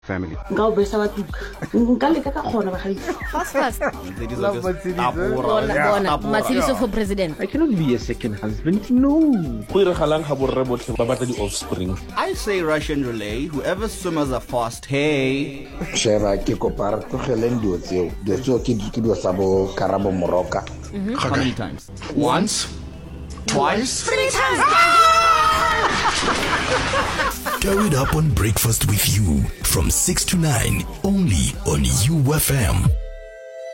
family. Ngao besa wa tuka. Ngale ka khona ba gaisa. Fast. Matshidiso for president. I cannot be a second husband. No. I say Russian relay. Whoever swimmers are fast, hey. Sheba ke kopar to geleng dio tseo. Dio tseo ke dio sabo karabo moroka. How many times? Once, twice, 3 times. Throw it up on breakfast with you from 6 to 9 only on UFM.